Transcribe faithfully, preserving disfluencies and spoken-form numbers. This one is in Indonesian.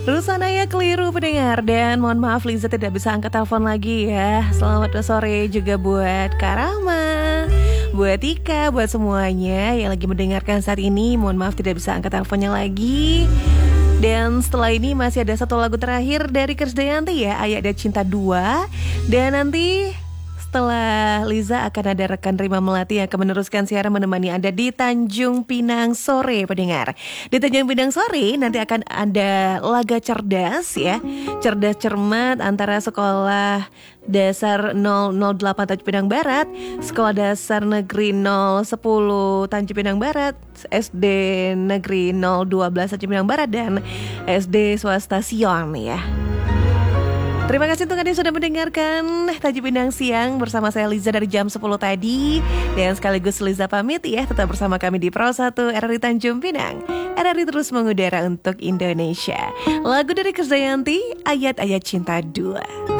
Rusanaya keliru pendengar. Dan mohon maaf Liza tidak bisa angkat telepon lagi ya. Selamat sore juga buat Kak Rahma, buat Tika, buat semuanya yang lagi mendengarkan saat ini. Mohon maaf tidak bisa angkat teleponnya lagi. Dan setelah ini masih ada satu lagu terakhir dari Krisdayanti ya, Ayat dan Cinta dua. Dan nanti setelah Liza akan ada rekan Rima Melati yang akan meneruskan siaran menemani Anda di Tanjung Pinang sore pendengar. Di Tanjung Pinang sore nanti akan ada laga cerdas ya. Cerdas cermat antara sekolah dasar nol nol delapan Tanjung Pinang Barat, sekolah dasar negeri nol sepuluh Tanjung Pinang Barat, S D negeri nol dua belas Tanjung Pinang Barat, dan S D swasta Sion ya. Terima kasih untuk Anda yang sudah mendengarkan Tanjung Pinang Siang bersama saya Liza dari jam sepuluh tadi. Dan sekaligus Liza pamit ya, tetap bersama kami di Pro satu R R I Tanjung Pinang. R R I terus mengudara untuk Indonesia. Lagu dari Krisdayanti, Ayat-Ayat Cinta dua.